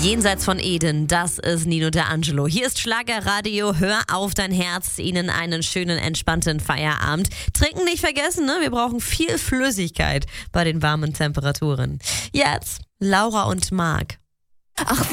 Jenseits von Eden, das ist Nino D'Angelo. Hier ist Schlagerradio, hör auf dein Herz, Ihnen einen schönen, entspannten Feierabend. Trinken nicht vergessen, ne? Wir brauchen viel Flüssigkeit bei den warmen Temperaturen. Jetzt Laura und Marc. Ach,